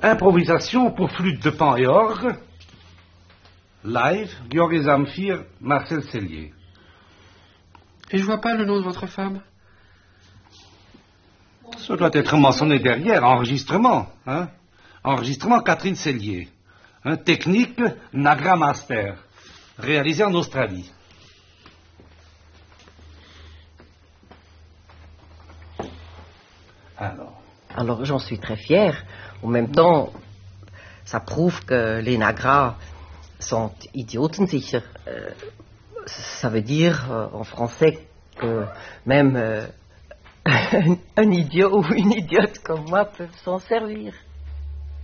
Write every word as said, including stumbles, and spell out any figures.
Improvisation pour flûte de pan et orgue. Live, Georges Zamfir, Marcel Sellier. Et je vois pas le nom de votre femme. Ça doit être mentionné derrière, enregistrement. Hein? Enregistrement Catherine Sellier. Hein? Technique Nagra Master. Réalisé en Australie. Alors. Alors j'en suis très fière. En même temps, ça prouve que les Nagras sont idiotensicher. Euh, ça veut dire euh, en français que même euh, un, un idiot ou une idiote comme moi peuvent s'en servir.